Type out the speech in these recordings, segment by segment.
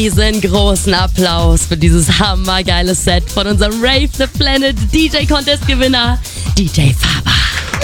Riesengroßen Applaus für dieses hammergeile Set von unserem Rave the Planet DJ Contest Gewinner, DJ Faber.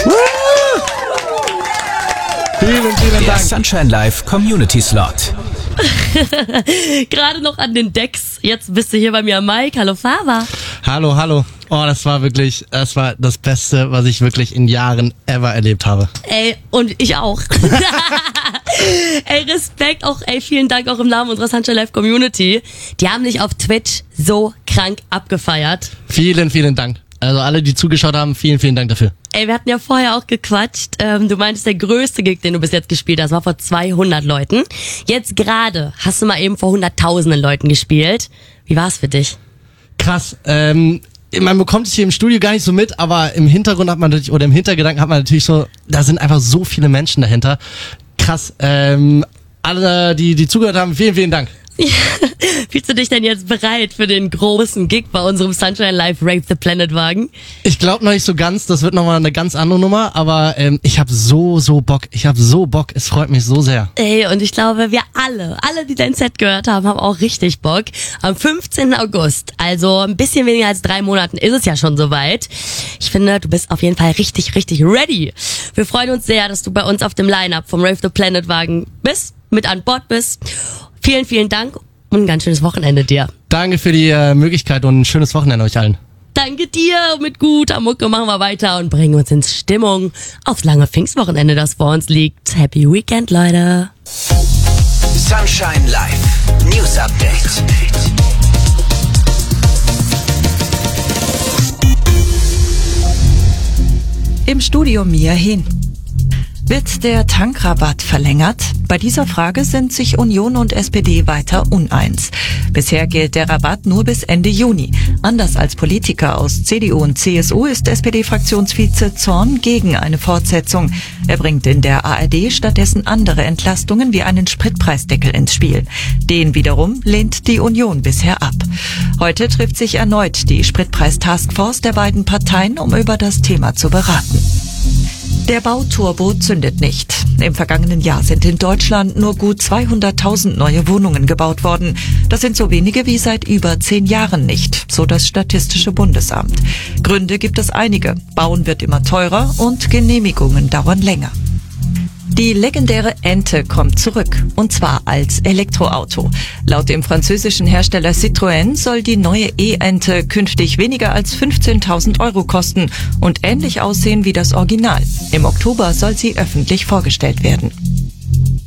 Vielen Dank. Sunshine Live Community Slot. Gerade noch an den Decks. Jetzt bist du hier bei mir am Mic. Hallo Faber. Hallo. Oh, das war das Beste, was ich wirklich in Jahren ever erlebt habe. Ey, und ich auch. Ey, Respekt auch, vielen Dank auch im Namen unserer Sunshine Live Community. Die haben dich auf Twitch so krank abgefeiert. Vielen Dank. Also alle, die zugeschaut haben, vielen Dank dafür. Ey, wir hatten ja vorher auch gequatscht. Du meintest, der größte Gig, den du bis jetzt gespielt hast, war vor 200 Leuten. Jetzt gerade hast du mal eben vor hunderttausenden Leuten gespielt. Wie war's für dich? Krass. Man bekommt es hier im Studio gar nicht so mit, aber im Hintergrund hat man natürlich, oder im Hintergedanken hat man natürlich so, da sind einfach so viele Menschen dahinter. Krass. Alle, die zugehört haben, vielen Dank. Fühlst du dich denn jetzt bereit für den großen Gig bei unserem Sunshine Live Rave the Planet Wagen? Ich glaube noch nicht so ganz, das wird nochmal eine ganz andere Nummer, aber ich habe so Bock. Es freut mich so sehr. Ey, und ich glaube, wir alle, die dein Set gehört haben, haben auch richtig Bock. Am 15. August, also ein bisschen weniger als 3 Monaten, ist es ja schon soweit. Ich finde, du bist auf jeden Fall richtig ready. Wir freuen uns sehr, dass du bei uns auf dem Line-Up vom Rave the Planet Wagen bist, mit an Bord bist. Vielen Dank und ein ganz schönes Wochenende dir. Danke für die Möglichkeit und ein schönes Wochenende euch allen. Danke dir. Mit guter Mucke machen wir weiter und bringen uns in Stimmung aufs lange Pfingstwochenende, das vor uns liegt. Happy Weekend, Leute. Sunshine Live News Update. Im Studio Mia Hehn. Wird der Tankrabatt verlängert? Bei dieser Frage sind sich Union und SPD weiter uneins. Bisher gilt der Rabatt nur bis Ende Juni. Anders als Politiker aus CDU und CSU ist SPD-Fraktionsvize Zorn gegen eine Fortsetzung. Er bringt in der ARD stattdessen andere Entlastungen wie einen Spritpreisdeckel ins Spiel. Den wiederum lehnt die Union bisher ab. Heute trifft sich erneut die Spritpreis-Taskforce der beiden Parteien, um über das Thema zu beraten. Der Bauturbo zündet nicht. Im vergangenen Jahr sind in Deutschland nur gut 200.000 neue Wohnungen gebaut worden. Das sind so wenige wie seit über 10 Jahren nicht, so das Statistische Bundesamt. Gründe gibt es einige. Bauen wird immer teurer und Genehmigungen dauern länger. Die legendäre Ente kommt zurück, und zwar als Elektroauto. Laut dem französischen Hersteller Citroën soll die neue E-Ente künftig weniger als 15.000 € kosten und ähnlich aussehen wie das Original. Im Oktober soll sie öffentlich vorgestellt werden.